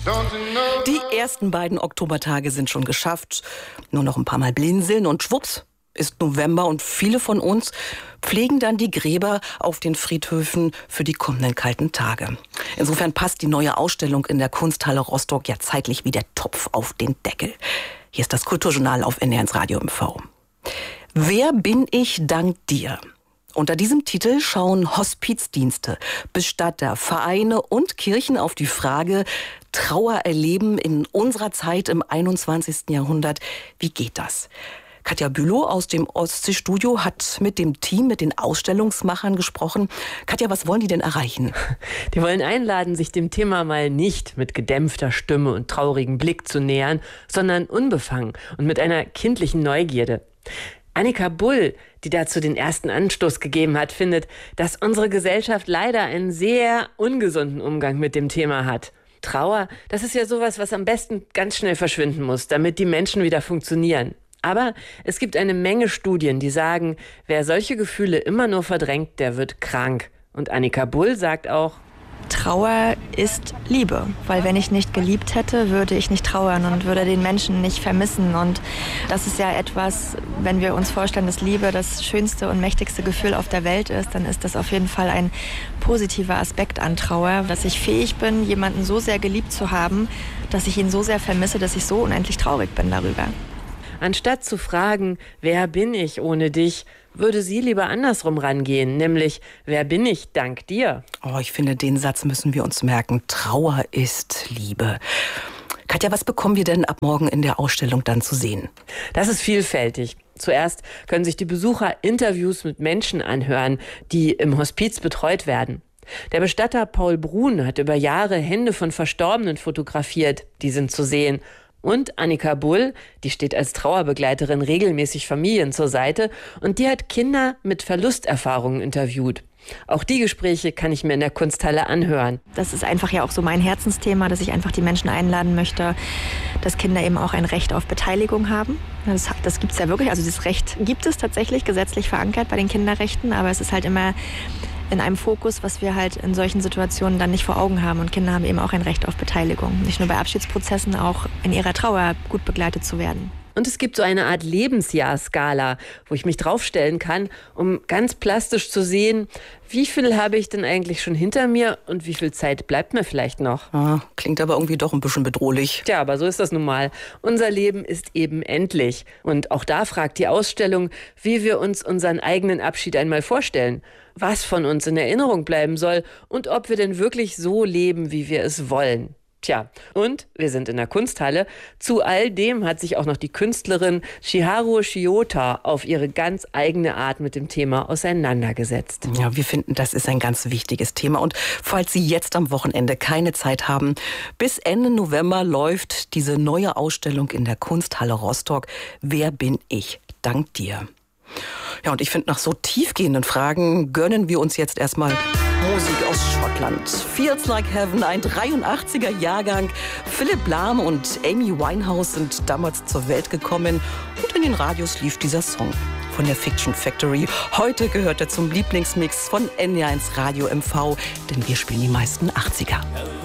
Die ersten beiden Oktobertage sind schon geschafft. Nur noch ein paar Mal blinzeln und schwupps ist November und viele von uns pflegen dann die Gräber auf den Friedhöfen für die kommenden kalten Tage. Insofern passt die neue Ausstellung in der Kunsthalle Rostock ja zeitlich wie der Topf auf den Deckel. Hier ist das Kulturjournal auf NDR1 Radio MV. Wer bin ich dank dir? Unter diesem Titel schauen Hospizdienste, Bestatter, Vereine und Kirchen auf die Frage, Trauer erleben in unserer Zeit im 21. Jahrhundert. Wie geht das? Katja Bülow aus dem Ostseestudio hat mit dem Team, mit den Ausstellungsmachern gesprochen. Katja, was wollen die denn erreichen? Die wollen einladen, sich dem Thema mal nicht mit gedämpfter Stimme und traurigem Blick zu nähern, sondern unbefangen und mit einer kindlichen Neugierde. Annika Bull, die dazu den ersten Anstoß gegeben hat, findet, dass unsere Gesellschaft leider einen sehr ungesunden Umgang mit dem Thema hat. Trauer, das ist ja sowas, was am besten ganz schnell verschwinden muss, damit die Menschen wieder funktionieren. Aber es gibt eine Menge Studien, die sagen, wer solche Gefühle immer nur verdrängt, der wird krank. Und Annika Bull sagt auch, Trauer ist Liebe, weil wenn ich nicht geliebt hätte, würde ich nicht trauern und würde den Menschen nicht vermissen. Und das ist ja etwas, wenn wir uns vorstellen, dass Liebe das schönste und mächtigste Gefühl auf der Welt ist, dann ist das auf jeden Fall ein positiver Aspekt an Trauer, dass ich fähig bin, jemanden so sehr geliebt zu haben, dass ich ihn so sehr vermisse, dass ich so unendlich traurig bin darüber. Anstatt zu fragen, wer bin ich ohne dich, würde sie lieber andersrum rangehen, nämlich, wer bin ich dank dir? Oh, ich finde, den Satz müssen wir uns merken. Trauer ist Liebe. Katja, was bekommen wir denn ab morgen in der Ausstellung dann zu sehen? Das ist vielfältig. Zuerst können sich die Besucher Interviews mit Menschen anhören, die im Hospiz betreut werden. Der Bestatter Paul Brun hat über Jahre Hände von Verstorbenen fotografiert. Die sind zu sehen. Und Annika Bull, die steht als Trauerbegleiterin regelmäßig Familien zur Seite und die hat Kinder mit Verlusterfahrungen interviewt. Auch die Gespräche kann ich mir in der Kunsthalle anhören. Das ist einfach ja auch so mein Herzensthema, dass ich einfach die Menschen einladen möchte, dass Kinder eben auch ein Recht auf Beteiligung haben. Das gibt es ja wirklich, also das Recht gibt es tatsächlich gesetzlich verankert bei den Kinderrechten, aber es ist halt immer in einem Fokus, was wir halt in solchen Situationen dann nicht vor Augen haben. Und Kinder haben eben auch ein Recht auf Beteiligung. Nicht nur bei Abschiedsprozessen, auch in ihrer Trauer gut begleitet zu werden. Und es gibt so eine Art Lebensjahrskala, wo ich mich draufstellen kann, um ganz plastisch zu sehen, wie viel habe ich denn eigentlich schon hinter mir und wie viel Zeit bleibt mir vielleicht noch. Ah, klingt aber irgendwie doch ein bisschen bedrohlich. Tja, aber so ist das nun mal. Unser Leben ist eben endlich. Und auch da fragt die Ausstellung, wie wir uns unseren eigenen Abschied einmal vorstellen, was von uns in Erinnerung bleiben soll und ob wir denn wirklich so leben, wie wir es wollen. Tja, und wir sind in der Kunsthalle. Zu all dem hat sich auch noch die Künstlerin Chiharu Shiota auf ihre ganz eigene Art mit dem Thema auseinandergesetzt. Ja, wir finden, das ist ein ganz wichtiges Thema. Und falls Sie jetzt am Wochenende keine Zeit haben, bis Ende November läuft diese neue Ausstellung in der Kunsthalle Rostock. Wer bin ich? Dank dir. Ja, und ich finde, nach so tiefgehenden Fragen gönnen wir uns jetzt erstmal Musik aus Schottland. Feels Like Heaven, ein 83er Jahrgang. Philipp Lahm und Amy Winehouse sind damals zur Welt gekommen und in den Radios lief dieser Song von der Fiction Factory. Heute gehört er zum Lieblingsmix von NDR1 Radio MV, denn wir spielen die meisten 80er.